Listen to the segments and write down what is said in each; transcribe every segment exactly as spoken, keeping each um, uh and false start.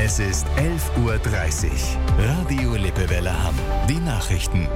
Es ist elf Uhr dreißig. Radio Lippewelle Hamm. Die Nachrichten.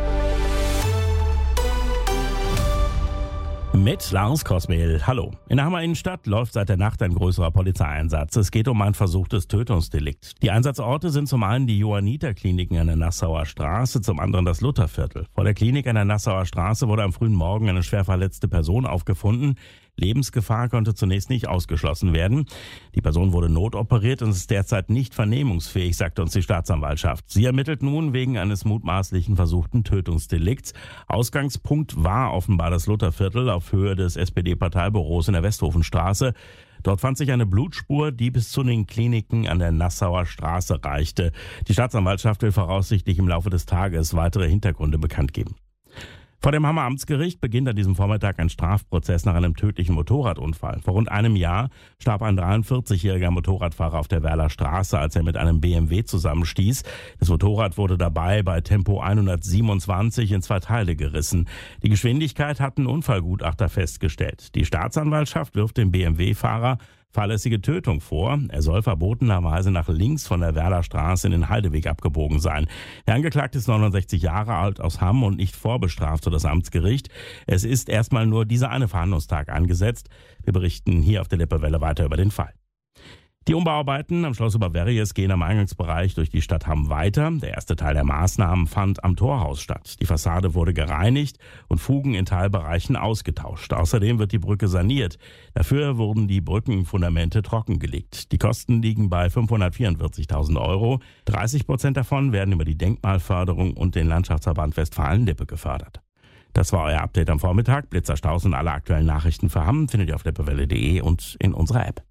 Mit Lars Kosmehl. Hallo. In der Hammer Innenstadt läuft seit der Nacht ein größerer Polizeieinsatz. Es geht um ein versuchtes Tötungsdelikt. Die Einsatzorte sind zum einen die Johanniter-Kliniken an der Nassauer Straße, zum anderen das Lutherviertel. Vor der Klinik an der Nassauer Straße wurde am frühen Morgen eine schwer verletzte Person aufgefunden. Lebensgefahr konnte zunächst nicht ausgeschlossen werden. Die Person wurde notoperiert und ist derzeit nicht vernehmungsfähig, sagt uns die Staatsanwaltschaft. Sie ermittelt nun wegen eines mutmaßlichen versuchten Tötungsdelikts. Ausgangspunkt war offenbar das Lutherviertel auf Höhe des S P D-Parteibüros in der Westhofenstraße. Dort fand sich eine Blutspur, die bis zu den Kliniken an der Nassauer Straße reichte. Die Staatsanwaltschaft will voraussichtlich im Laufe des Tages weitere Hintergründe bekannt geben. Vor dem Hammer Amtsgericht beginnt an diesem Vormittag ein Strafprozess nach einem tödlichen Motorradunfall. Vor rund einem Jahr starb ein dreiundvierzigjähriger Motorradfahrer auf der Werler Straße, als er mit einem B M W zusammenstieß. Das Motorrad wurde dabei bei Tempo hundertsiebenundzwanzig in zwei Teile gerissen. Die Geschwindigkeit hatten Unfallgutachter festgestellt. Die Staatsanwaltschaft wirft dem B M W-Fahrer fahrlässige Tötung vor. Er soll verbotenerweise nach links von der Werler Straße in den Heideweg abgebogen sein. Der Angeklagte ist neunundsechzig Jahre alt, aus Hamm und nicht vorbestraft, so das Amtsgericht. Es ist erstmal nur dieser eine Verhandlungstag angesetzt. Wir berichten hier auf der Lippewelle weiter über den Fall. Die Umbauarbeiten am Schloss Oberverries gehen am Eingangsbereich durch die Stadt Hamm weiter. Der erste Teil der Maßnahmen fand am Torhaus statt. Die Fassade wurde gereinigt und Fugen in Teilbereichen ausgetauscht. Außerdem wird die Brücke saniert. Dafür wurden die Brückenfundamente trockengelegt. Die Kosten liegen bei fünfhundertvierundvierzigtausend Euro. dreißig Prozent davon werden über die Denkmalförderung und den Landschaftsverband Westfalen-Lippe gefördert. Das war euer Update am Vormittag. Blitzer, Staus und alle aktuellen Nachrichten für Hamm findet ihr auf lippewelle punkt de und in unserer App.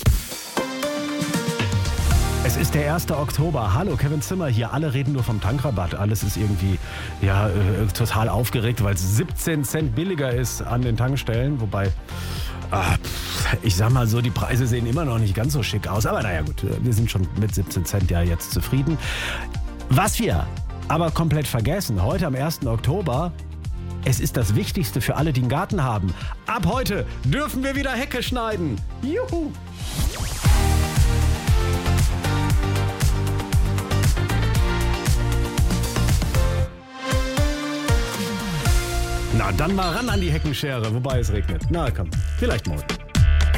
Es ist der erste Oktober. Hallo, Kevin Zimmer hier. Alle reden nur vom Tankrabatt. Alles ist irgendwie ja, äh, total aufgeregt, weil es siebzehn Cent billiger ist an den Tankstellen. Wobei, ah, ich sag mal so, die Preise sehen immer noch nicht ganz so schick aus. Aber naja gut, wir sind schon mit siebzehn Cent ja jetzt zufrieden. Was wir aber komplett vergessen, heute am ersten Oktober, es ist das Wichtigste für alle, die einen Garten haben. Ab heute dürfen wir wieder Hecke schneiden. Juhu! Na, dann mal ran an die Heckenschere, wobei es regnet. Na komm, vielleicht morgen.